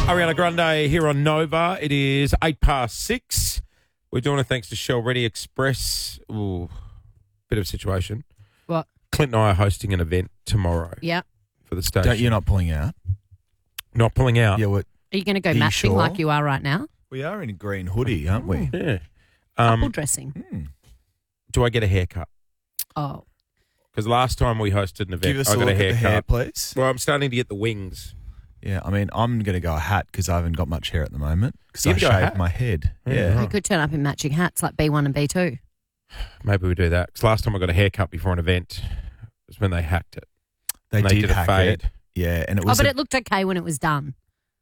Ariana Grande here on Nova. It is 6:08. We're doing it thanks to Shell Ready Express. Ooh, bit of a situation. What? Clint and I are hosting an event tomorrow. Yeah. For the station. You're not pulling out? Not pulling out? Yeah, what? Are you going to go Are you matching sure? like you are right now? We are in a green hoodie, aren't we? Yeah. Couple dressing. Do I get a haircut? Oh. Because last time we hosted an event, Give us I a got look a at the haircut. hair, please. Well, I'm starting to get the wings. Yeah, I mean, I'm going to go a hat because I haven't got much hair at the moment because I You've got a shaved hat? my head. Yeah. Yeah. We could turn up in matching hats like B1 and B2. Maybe we do that. Because last time I got a haircut before an event was when they hacked it. They And did a hack fade. it. Yeah, and it Oh, was. but it looked okay when it was done.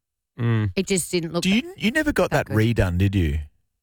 Mm. It just didn't look. you never got that good. redone, did you?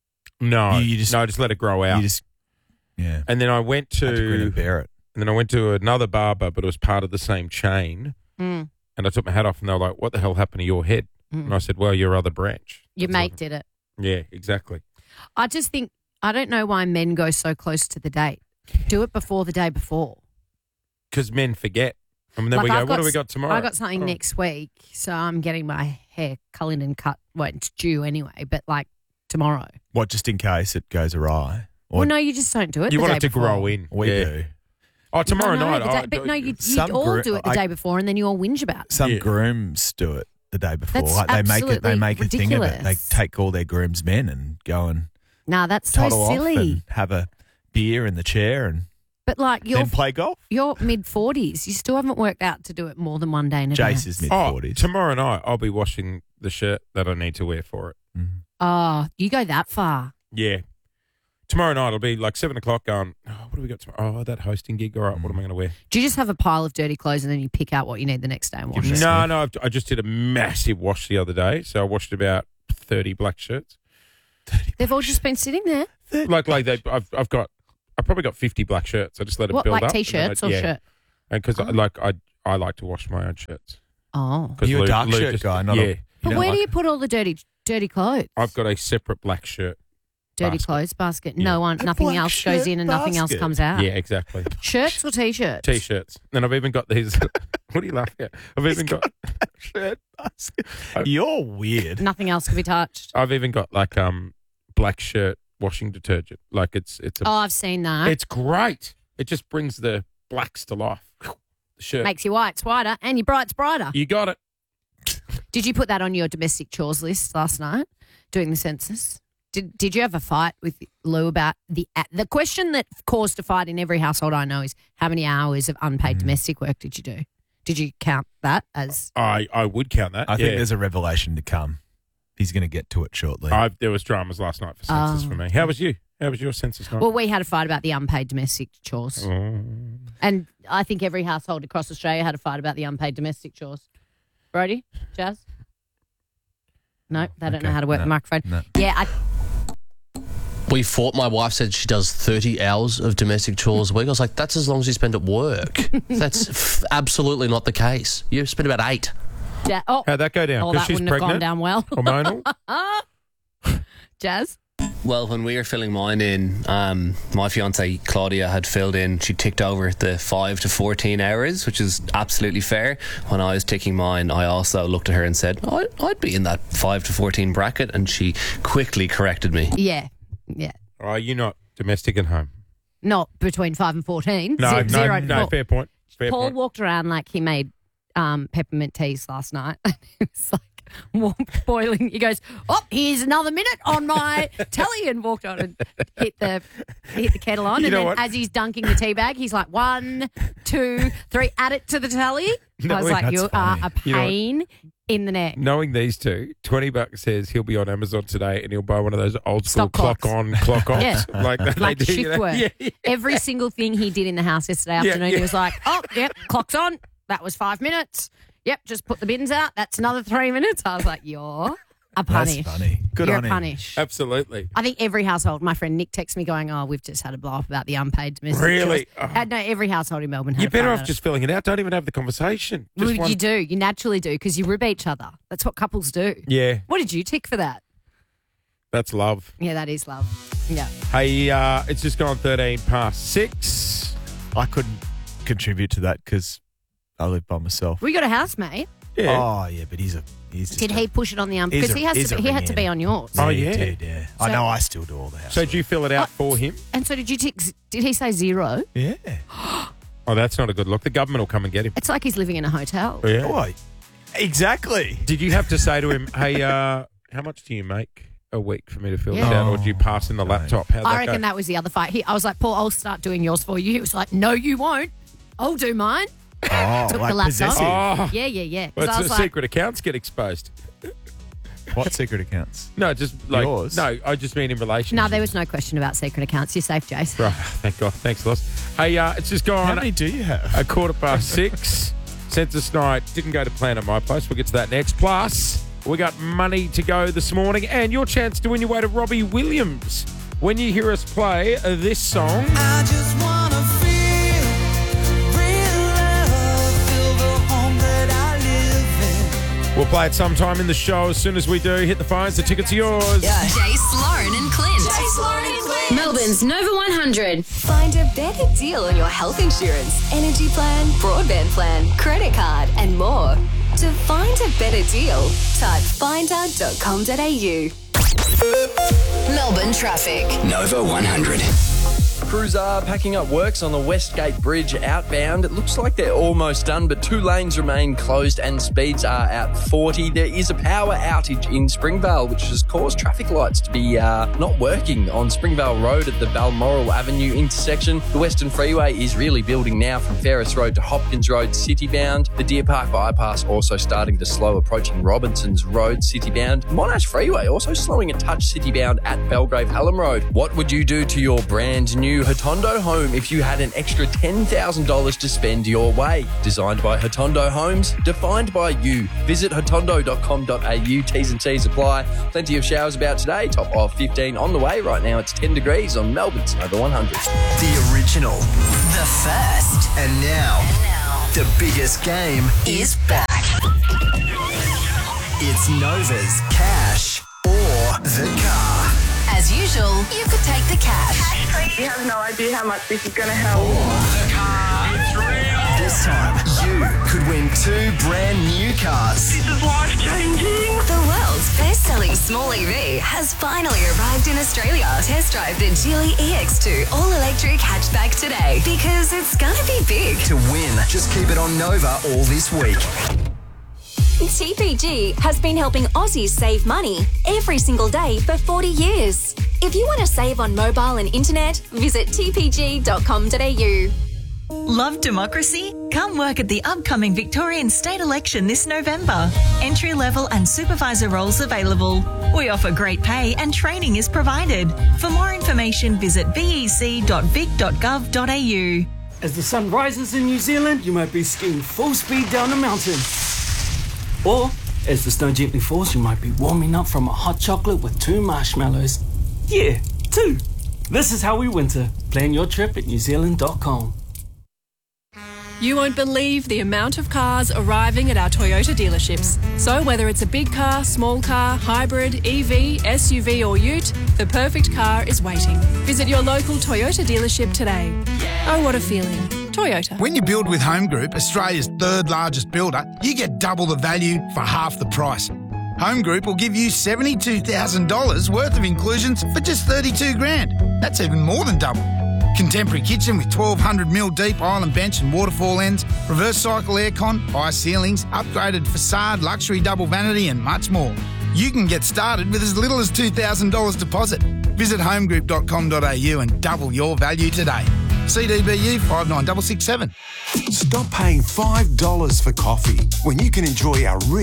No, You just- no, I just let it grow out. You just, yeah. And then I went Had to grin to and bear it. another barber, but it was part of the same chain. Mm, And I took my hat off, and they were like, "What the hell happened to your head?" mm. And I said, "Well, your other branch." Your That's mate what- did it. Yeah, exactly. I just think, I don't know why men go so close to the date. Do it before the day before. Because men forget, and then Like, we go, I've "What got do we s- got tomorrow?" I got something Oh. next week, so I'm getting my hair coloured and cut. Well, it's due anyway, but like tomorrow. What, just in case it goes awry? Or Well, no, you just don't do it. You the want day it to before. grow in. we Yeah. do. Oh, tomorrow No, night. the day- but no, you Some all do it the I- day before, and then you all whinge about it. Some Yeah. grooms do it the day before. That's Like they make it. They absolutely make a thing of it. They ridiculous. take all their groomsmen and go and Nah, that's so toddle off silly. and have a beer in the chair and But like then play golf. you're mid-40s. You still haven't worked out to do it more than one day in advance. Jace is mid Oh, 40s. tomorrow night I'll be washing the shirt that I need to wear for it. Oh, you go that far. Yeah. Tomorrow night it'll be like 7:00 going, "Oh, what do we got tomorrow? Oh, that hosting gig. All right, what am I going to wear?" Do you just have a pile of dirty clothes and then you pick out what you need the next day and wash it? No, I just did a massive wash the other day. So I washed about 30 black shirts. They've all just been sitting there. I've probably got 50 black shirts. I just let it What, build like up. T-shirts or shirt? And because Oh. I like to wash my own shirts. Oh. 'Cause You're a Lou- dark Lou shirt just- guy, not yeah. But don't where like do you put all the dirty clothes? I've got a separate black shirt. dirty basket. clothes basket. Yeah. No one, A nothing black else goes shirt in and nothing else basket. comes out. Yeah, exactly. Shirts or T-shirts? T-shirts. And I've even got these. What are you laughing at? I've even got. shirt basket. You're weird. Nothing else can be touched. I've even got like black shirt washing detergent. Like it's Oh, I've seen that. it's great. It just brings the blacks to life. The shirt. Makes your whites whiter and your brights brighter. You got it. Did you put that on your domestic chores list last night, doing the census? Did you have a fight with Lou about the question that caused a fight in every household I know is how many hours of unpaid domestic work did you do? Did you count that as? I would count that. I think yeah. there's a revelation to come. He's going to get to it shortly. There was dramas last night for census for me. How was you? How was your census night? Well, we had a fight about the unpaid domestic chores. Oh. And I think every household across Australia had a fight about the unpaid domestic chores. Brody? Jazz? No, they don't know Okay, how to work the no, microphone. no. Yeah, We fought. My wife said she does 30 hours of domestic chores a week. I was like, that's as long as you spend at work. That's absolutely not the case. You spend about 8. oh, How'd that go down? oh, Because that she's wouldn't have gone pregnant. down well. Hormonal. Jazz? Well, when we were filling mine in, my fiancée Claudia had filled in, she ticked over the 5 to 14 hours, which is absolutely fair. When I was ticking mine, I also looked at her and said, I'd be in that 5 to 14 bracket, and she quickly corrected me. Yeah. Are you not domestic at home? Not between 5 and 14. No, Zero to no. four. Fair point. Fair Paul point. walked around like he made peppermint teas last night. It was like warm, boiling. He goes, "Oh, here's another minute on my telly," and walked on and hit the kettle on. You and know then what? as he's dunking the tea bag, he's like, 1, 2, 3, add it to the telly. I was like, that's you funny. are a You know what? pain in the neck. Knowing these two, $20 says he'll be on Amazon today and he'll buy one of those old school Stop clocks. clock on, clock off. Yeah. Like that Like they do, shift work. Yeah. Every single thing he did in the house yesterday afternoon, yeah. he was like, "Oh, yep, clock's on. That was 5 minutes. Yep, just put the bins out. That's another 3 minutes." I was like, "You're a punish. That's funny. Good You're on a him. punish." Absolutely. I think every household, my friend Nick texts me going, "Oh, we've just had a blow up about the unpaid domestic Really? chores." Oh. No, every household in Melbourne had You're a fight better about off it. just filling it out. Don't even have the conversation. Just Well, one- you do. You naturally do because you rib each other. That's what couples do. Yeah, What did you tick for that? that's love. Yeah, that is love. Yeah. Hey, it's just gone 6:13. I couldn't contribute to that because I live by myself. We got a housemate. Yeah. Oh, yeah, but he's just Did he push it on the arm? He's Because a he had to be ring-in. on yours. Oh, he yeah. did, yeah. I know I still do all the house. So did you fill it out for him? And so did you tick? Did he say 0? Yeah. Oh, that's not a good look. The government will come and get him. It's like he's living in a hotel. Yeah. Oh, exactly. Did you have to say to him, hey, how much do you make a week for me to fill Yeah. this out? Or do you pass in the laptop? How'd I that reckon go? that was the other fight. I was like, Paul, I'll start doing yours for you. He was like, no, you won't. I'll do mine. Oh, Took like the laptop. possessive. Oh, Yeah. 'Cause well, I it's was the like, secret accounts get exposed. What secret accounts? No, just like Yours? No, I just mean in relation. no, there was no question about secret accounts. You're safe, Jace. Right, thank God. Thanks, Loss. Hey, it's just How gone many do you have? 6:15. Census night didn't go to plan at my place. We'll get to that next. Plus, we got money to go this morning and your chance to win your way to Robbie Williams when you hear us play this song. I just wanna feel real love, feel the home that I live in. We'll play it sometime in the show. As soon as we do, hit the phones. The tickets are yours. Jace, Lauren and Clint. Melbourne's Nova 100. Find a better deal on your health insurance, energy plan, broadband plan, credit card, and more. To find a better deal, type finder.com.au. Melbourne traffic. Nova 100. Crews are packing up works on the Westgate Bridge outbound. It looks like they're almost done, but 2 lanes remain closed and speeds are at 40. There is a power outage in Springvale, which has caused traffic lights to be not working on Springvale Road at the Balmoral Avenue intersection. The Western Freeway is really building now from Ferris Road to Hopkins Road citybound. The Deer Park bypass also starting to slow approaching Robinson's Road citybound. Monash Freeway also slowing a touch citybound at Belgrave Hallam Road. What would you do to your brand new Hotondo home if you had an extra $10,000 to spend your way? Designed by Hotondo Homes, defined by you. Visit hotondo.com.au. T's and C's apply. Plenty of showers about today. Top of 15 on the way. Right now it's 10 degrees on Melbourne's Nova 100. The original. The first And now, the biggest game is back. It's Nova's Cash or the Car. As usual, you could take the cash. You have no idea how much this is going to help. This time, you could win 2 brand new cars. This is life-changing. The world's best-selling small EV has finally arrived in Australia. Test drive the Geely EX2 all-electric hatchback today because it's gonna be big. To win, just keep it on Nova all this week. TPG has been helping Aussies save money every single day for 40 years. If you want to save on mobile and internet, visit tpg.com.au. Love democracy? Come work at the upcoming Victorian state election this November. Entry-level and supervisor roles available. We offer great pay and training is provided. For more information, visit bec.vic.gov.au. As the sun rises in New Zealand, you might be skiing full speed down a mountain. Or, as the snow gently falls, you might be warming up from a hot chocolate with 2 marshmallows. Yeah, 2. This is how we winter. Plan your trip at newzealand.com. You won't believe the amount of cars arriving at our Toyota dealerships. So whether it's a big car, small car, hybrid, EV, SUV or ute, the perfect car is waiting. Visit your local Toyota dealership today. Oh, what a feeling. Toyota. When you build with Home Group, Australia's 3rd largest builder, you get double the value for half the price. Home Group will give you $72,000 worth of inclusions for just $32,000. That's even more than double. Contemporary kitchen with 1,200mm deep island bench and waterfall ends, reverse cycle aircon, high ceilings, upgraded facade, luxury double vanity and much more. You can get started with as little as $2,000 deposit. Visit homegroup.com.au and double your value today. CDBU 59667. Stop paying $5 for coffee when you can enjoy our